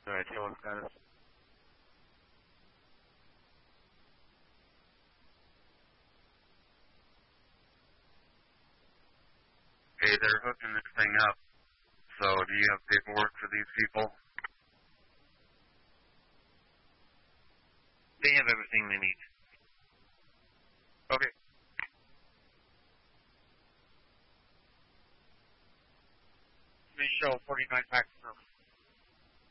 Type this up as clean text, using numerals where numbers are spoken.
Alright, T1 status. Okay, they're hooking this thing up. So, do you have paperwork for these people? They have everything they need. Okay. We show 49 packs.